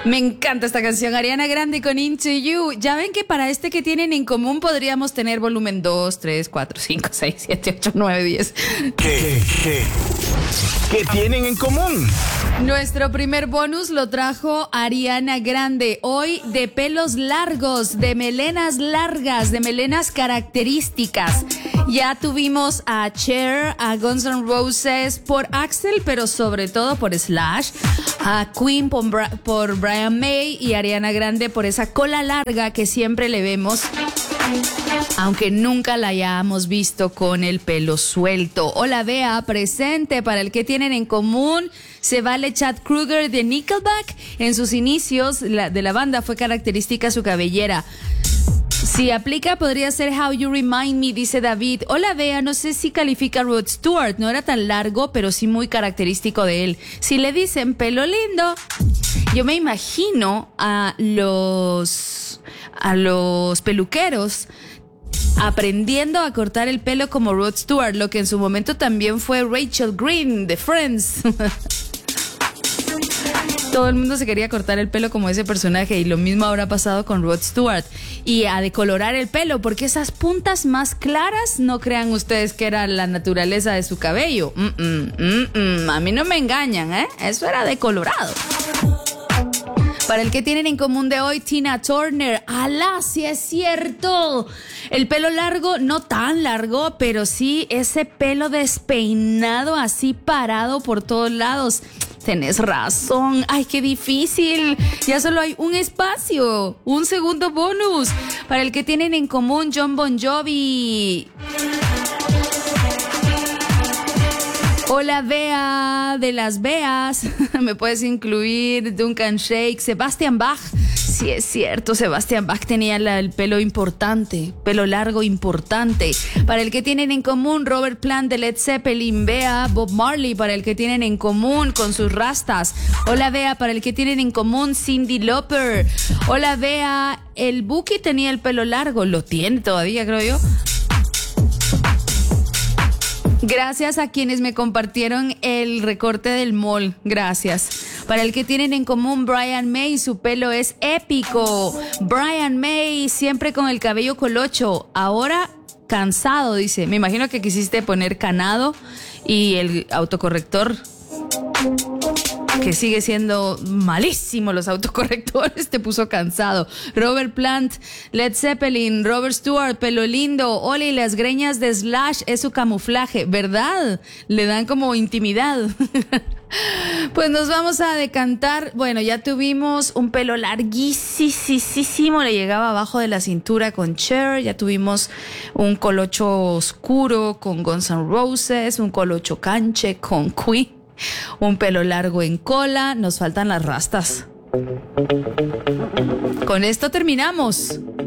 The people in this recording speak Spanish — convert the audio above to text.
Me encanta esta canción, Ariana Grande con Into You. Ya ven que para este que tienen en común podríamos tener volumen 2, 3, 4, 5, 6, 7, 8, 9, 10. ¿Qué tienen en común? Nuestro primer bonus lo trajo Ariana Grande. Hoy de pelos largos, de melenas largas, de melenas características. Ya tuvimos a Cher, a Guns N' Roses por Axl, pero sobre todo por Slash, a Queen por Brian May y Ariana Grande por esa cola larga que siempre le vemos, aunque nunca la hayamos visto con el pelo suelto. Hola Bea, presente. Para el que tienen en común, se vale Chad Kroeger de Nickelback. En sus inicios de la banda fue característica su cabellera. Si aplica, podría ser How You Remind Me, dice David. Hola Bea, no sé si califica Rod Stewart. No era tan largo, pero sí muy característico de él. Si le dicen pelo lindo, yo me imagino a los peluqueros aprendiendo a cortar el pelo como Rod Stewart, lo que en su momento también fue Rachel Green de Friends. Todo el mundo se quería cortar el pelo como ese personaje, y lo mismo habrá pasado con Rod Stewart. Y a decolorar el pelo, porque esas puntas más claras, no crean ustedes que era la naturaleza de su cabello. A mí no me engañan, ¿eh? Eso era decolorado. Para el que tienen en común de hoy, Tina Turner. ¡Alá, sí es cierto! El pelo largo, no tan largo, pero sí ese pelo despeinado, así parado por todos lados. Tenés razón. ¡Ay, qué difícil! Ya solo hay un espacio. Un segundo bonus. Para el que tienen en común, Jon Bon Jovi. Hola Bea, de las Beas. Me puedes incluir Duncan Sheik, Sebastian Bach. Sí, es cierto, Sebastian Bach tenía el pelo importante, pelo largo importante. Para el que tienen en común, Robert Plant de Led Zeppelin. Bea, Bob Marley, para el que tienen en común con sus rastas. Hola Bea, para el que tienen en común, Cyndi Lauper. Hola Bea, el Buki tenía el pelo largo, lo tiene todavía, creo yo. Gracias a quienes me compartieron el recorte del mall. Gracias. Para el que tienen en común, Brian May, su pelo es épico. Brian May, siempre con el cabello colocho. Ahora cansado, dice. Me imagino que quisiste poner canado y el autocorrector, que sigue siendo malísimo los autocorrectores, te puso cansado. Robert Plant, Led Zeppelin, Robert Stewart, pelo lindo. Oli, las greñas de Slash es su camuflaje, ¿verdad? Le dan como intimidad. Pues nos vamos a decantar. Bueno, ya tuvimos un pelo larguísimo, le llegaba abajo de la cintura con Cher. Ya tuvimos un colocho oscuro con Guns N' Roses, un colocho canche con Queen, un pelo largo en cola. Nos faltan las rastas. Con esto terminamos.